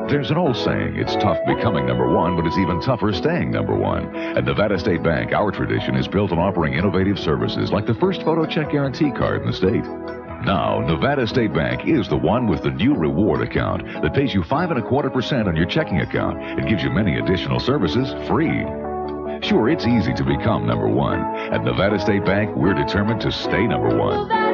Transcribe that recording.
There's an old saying, it's tough becoming number one, but it's even tougher staying number one. At Nevada State Bank, our tradition is built on offering innovative services like the first photo check guarantee card in the state. Now, Nevada State Bank is the one with the new reward account that pays you 5.25% on your checking account and gives you many additional services free. Sure, it's easy to become number one. At Nevada State Bank, we're determined to stay number one.